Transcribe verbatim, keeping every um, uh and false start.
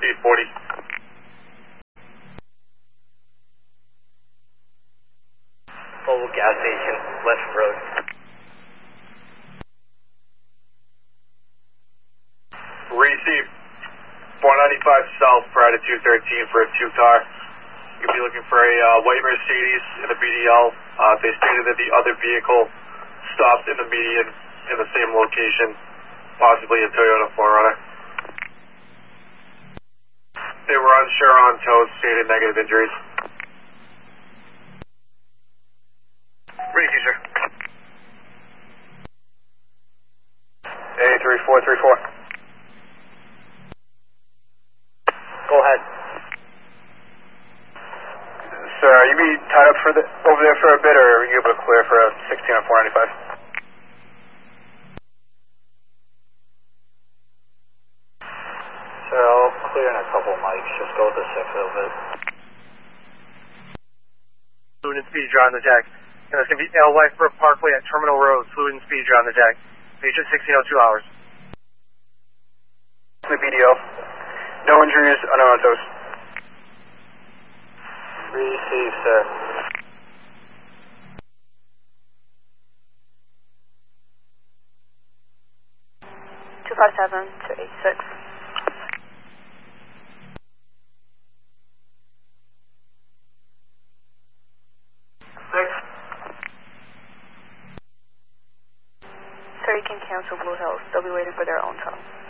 speed forty. Mobile gas station, left road. Receive four ninety-five south, prior to two thirteen for a two car. You'll be looking for a uh, white Mercedes in the B D L. Uh, they stated that the other vehicle stopped in the median in the same location, possibly a Toyota four runner. They were unsure on tows, stated negative injuries. Ready, sir. A three four three four. Go ahead. Sir, are you be tied up for the, over there for a bit, or are you able to clear for a sixteen on four ninety-five? Sir, I'll clear in a couple mics. Just go with the six a little bit. Fluid and speed draw on the jack. And that's going to be L Whitebrook Parkway at Terminal Road. Fluid and speed draw on the jack. Patient sixteen oh two hours. The B D L. No injuries, unknown on toes. Receive, sir. two five seven to eight six. Six. Sir, you can cancel Blue Hills. They'll be waiting for their own tow.